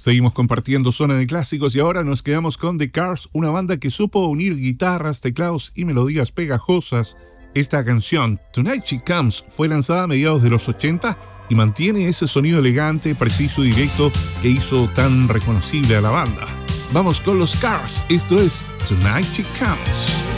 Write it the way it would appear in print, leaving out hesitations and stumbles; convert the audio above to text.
Seguimos compartiendo Zona de Clásicos y ahora nos quedamos con The Cars, una banda que supo unir guitarras, teclados y melodías pegajosas. Esta canción, Tonight She Comes, fue lanzada a mediados de los 80 y mantiene ese sonido elegante, preciso y directo que hizo tan reconocible a la banda. Vamos con los Cars, esto es Tonight She Comes.